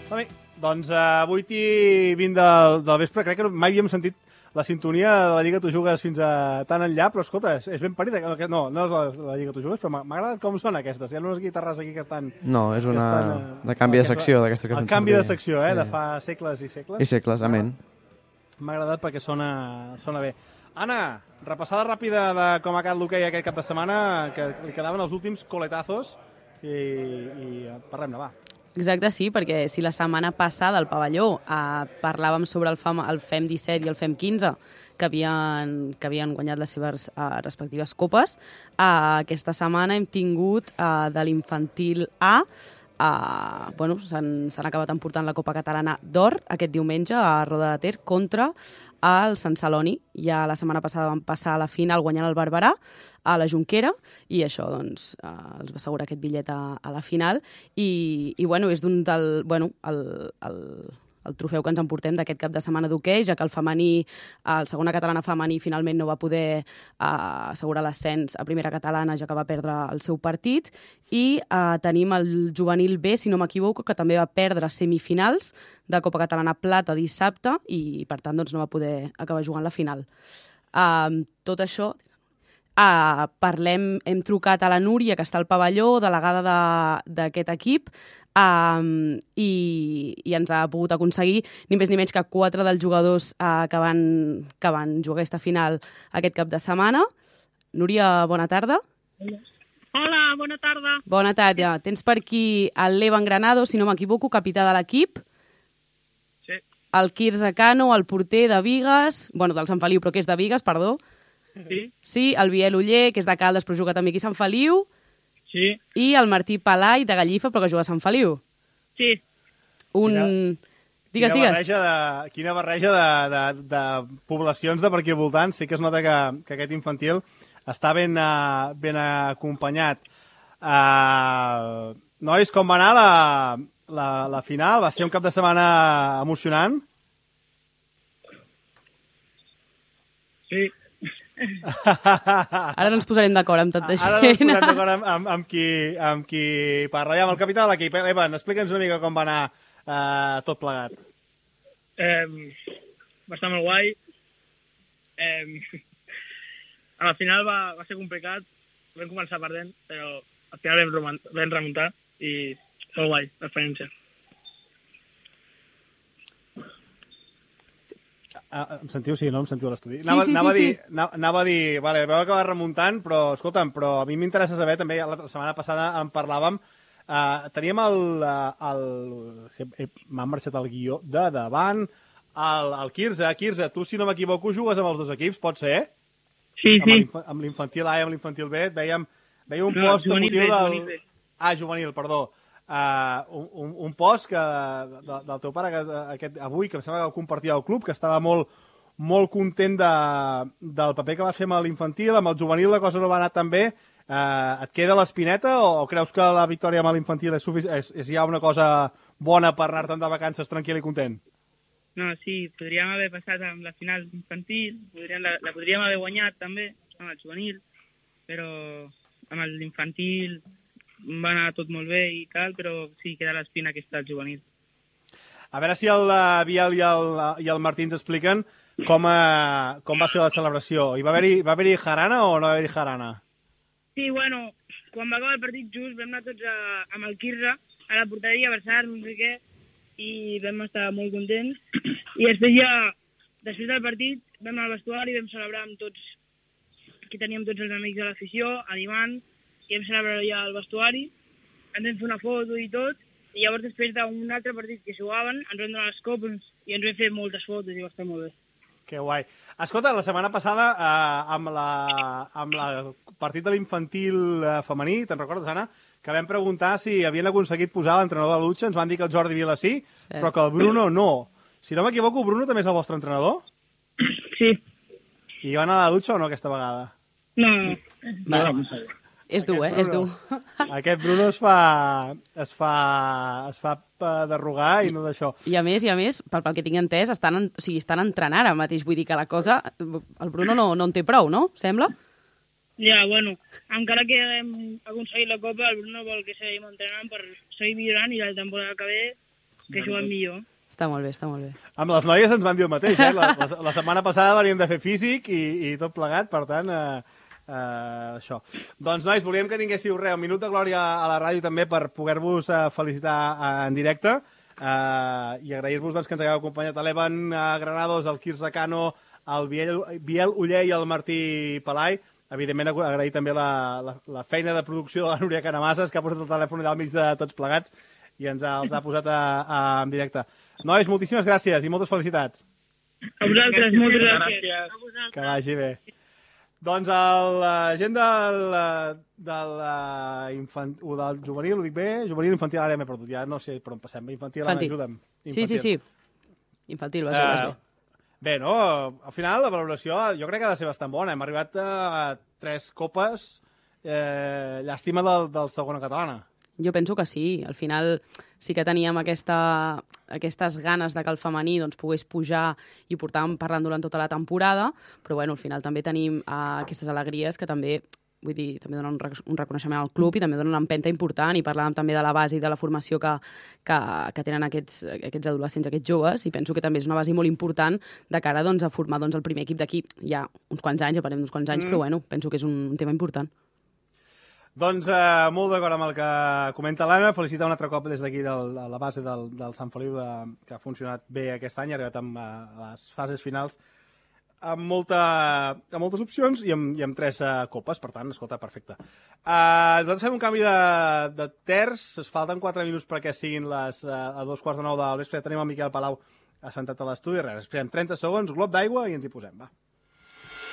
Som-hi. Doncs 8:20 del vespre. Crec que mai havíem sentit la sintonia de la Lliga Tu Jugues fins a tan enllà, però escolta, és ben parida. No és la Lliga Tu Jugues, però m'ha agradat com són aquestes. Hi ha unes guitarres aquí que estan... No, és una de canvi de secció d'aquestes que el canvi de secció, de fa segles i segles. I segles, amén. M'ha agradat perquè sona bé. Anna, repassada ràpida de com ha quedat l'hoquei aquest cap de setmana, que li quedaven els últims coletazos i parlem-ne, va. Exacte, sí, perquè si la setmana passada al pavelló parlàvem sobre el FEM 17 i el FEM 15 que havien guanyat les seves respectives copes, aquesta setmana hem tingut de l'infantil A, s'han acabat emportant la Copa Catalana d'Or aquest diumenge a Roda de Ter contra el Sant Celoni. Ja la setmana passada van passar a la final guanyant el Barberà a la Jonquera i això doncs, els va assegurar aquest bitllet a la final i és el trofeu que ens emportem d'aquest cap de setmana d'hoquei, ja que el segona catalana femení finalment no va poder assegurar l'ascens a primera catalana, ja que va perdre el seu partit, i tenim el juvenil B, si no m'equivoco, que també va perdre semifinals de Copa Catalana Plata dissabte i per tant doncs, no va poder acabar jugant la final. Tot això... hem trucat a la Núria, que està al pavelló, delegada d'aquest equip, i ens ha pogut aconseguir ni més ni menys que 4 dels jugadors que van jugar aquesta final aquest cap de setmana. Núria, bona tarda. Hola, bona tarda. Bona tarda. Tens per aquí el Levan Granado, si no m'equivoco, capità de l'equip. Sí. El Quirze Cano, el porter de Bigues, del Sant Feliu, però que és de Bigues, perdó. Sí. Sí, el Biel Uller, que és de Caldes, però juga també aquí a Sant Feliu. Sí. I el Martí Palai, de Gallifa, però que juga a Sant Feliu. Sí. Digues. Quina barreja de poblacions de per aquí al voltant. Sí que es nota que aquest infantil està ben acompanyat. Nois, com va anar la final? Va ser un cap de setmana emocionant? Sí. Ara no ens posarem d'acord amb tot això. Ara no ens posarem d'acord amb qui parla. Ja, amb el capità de l'equip. Evan, explica'ns una mica com va anar tot plegat. Va estar molt guai. A la final va ser complicat. Vam començar perdent, però al final vam remuntar i molt guai, l'experiència. Em sentiu? Sí, no? Em sentiu a l'estudi? Sí. Anava a dir, vale, veu acabar remuntant, però, escolta'm, però a mi m'interessa saber, també, la setmana passada en parlàvem, teníem m'ha marxat el guió de davant, el Quirze. Quirze, tu, si no m'equivoco, jugues amb els dos equips, pot ser? Sí. Amb l'infantil A i amb l'infantil B, veiem un post de motiu del... Juvenil, perdó. Un post del teu pare avui, que em sembla que el compartia al club, que estava molt content del paper que vas fer amb l'infantil. Amb el juvenil la cosa no va anar tan bé. Et queda l'espineta o creus que la victòria amb l'infantil és ja una cosa bona per anar-te'n de vacances tranquil i content? No, sí, podríem haver passat amb la final infantil, la podríem haver guanyat també amb el juvenil, però amb l'infantil va anar tot molt bé i tal, però sí, queda l'espina aquesta al juvenil. A veure si el Biel i el Martí ens expliquen com va ser la celebració. Va haver-hi jarana o no va haver-hi jarana? Sí, bueno, quan va acabar el partit just vam anar tots amb el Quirze a la porteria, a abraçar-nos, no sé què, i vam estar molt contents. I després del partit, vam anar al vestuari i vam celebrar amb tots, aquí teníem tots els amics de l'afició, animant, i vam celebrar ja al vestuari, ens vam fer una foto i tot, i llavors després d'un altre partit que jugaven, ens vam donar les copes i ens vam fer moltes fotos i va estar molt bé. Que guai. Escolta, la setmana passada, amb el partit de l'infantil femení, te'n recordes, Anna? Que vam preguntar si havien aconseguit posar l'entrenador de Lutxa, ens van dir que el Jordi Vila sí, però que el Bruno no. Si no m'equivoco, Bruno també és el vostre entrenador? Sí. I va anar a la Lutxa o no aquesta vegada? No. És dur, és dur. Aquest Bruno es fa derrogar i no d'això. I a més, pel que tinc entès, estan entrenant ara mateix. Vull dir que la cosa... El Bruno no en té prou, no? Sembla? Ja, bueno, encara que hem aconseguit la Copa, el Bruno vol que seguim entrenant per seguir millorant i la temporada que ve que juguen millor. Està molt bé, està molt bé. Amb les noies ens van dir el mateix, eh? La setmana passada veníem de fer físic i tot plegat, per tant, això. Doncs, nois, volíem que tinguéssiu un minut de glòria a la ràdio també per poder-vos felicitar en directe i agrair-vos doncs, que ens hagueu acompanyat a l'Evan Granados, el Quirze Cano, el Biel Uller i el Martí Pelai. Evidentment, agrair també la feina de producció de la Núria Canamases, que ha posat el telèfon allà al mig de tots plegats i els ha posat en directe. Nois, moltíssimes gràcies i moltes felicitats. A vosaltres, moltes gràcies. Que vagi bé. Doncs la gent del juvenil, ho dic bé? Juvenil, infantil, ara m'he perdut, ja no sé per on passem. Infantil. Ajuda'm. Sí. Infantil, vas bé. Bé, no? Al final la valoració jo crec que ha de ser bastant bona. Hem arribat a 3 copes. Llàstima del segona catalana. Jo penso que sí. Al final sí que teníem aquestes ganes de que el femení doncs, pogués pujar i portàvem parlant durant tota la temporada, però bueno, al final també tenim aquestes alegries que també, vull dir, també donen un reconeixement al club i també donen una empenta important, i parlàvem també de la base i de la formació que tenen aquests adolescents, aquests joves, i penso que també és una base molt important de cara doncs, a formar doncs, el primer equip d'aquí. Ja uns quants anys, ja parlem d'uns quants anys, però bueno, penso que és un tema important. Doncs molt d'acord amb el que comenta l'Anna. Felicitar un altre cop des d'aquí a la base del Sant Feliu, que ha funcionat bé aquest any, ha arribat a les fases finals amb moltes opcions i amb 3 copes, per tant, escolta, perfecte. Nosaltres fem un canvi de terç, es falten 4 minuts perquè siguin a 2:15 del vespre. Tenim el Miquel Palau assentat a l'estudi, esperem 30 segons, glob d'aigua i ens hi posem, va.